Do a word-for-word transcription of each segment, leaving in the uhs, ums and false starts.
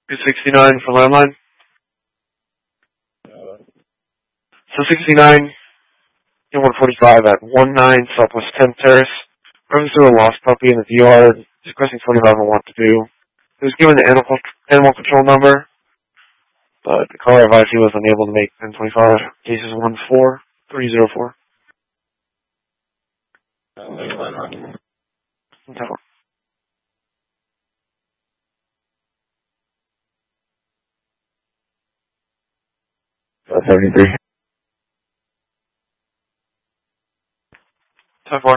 two sixty-nine for landline. So sixty-nine, one forty-five at one nine Southwest tenth Terrace. Runs through a lost puppy in the D R. He's requesting twenty-five on what to do. He was given the animal, animal control number, but the caller advised he was unable to make ten twenty-five. Cases one four three zero four. seventy-three. ten four.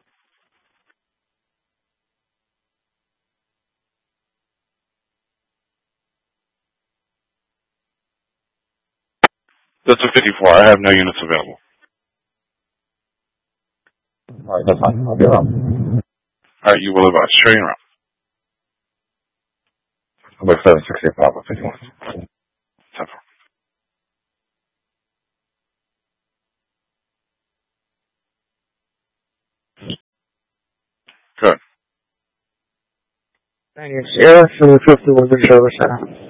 That's a fifty-four. I have no units available. Alright, that's fine. I'll be around. Alright, you will advise. Show you around. Number seven sixty-five or fifty-one. ten four. Good. Sierra, seven fifty-one service center.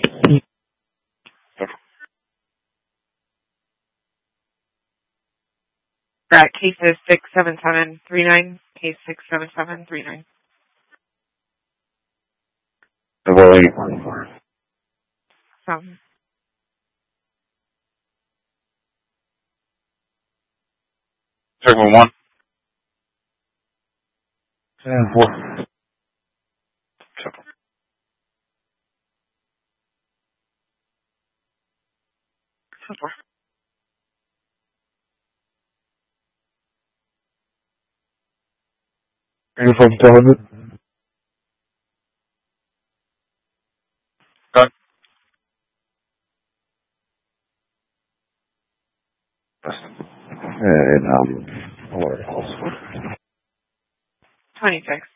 That case is six seven seven three nine. Case six seven seven three nine. Double eight one four. Um, Segment one. ten four. ten four. ten four. Uniform seven. Good. And, um, what else? twenty-six.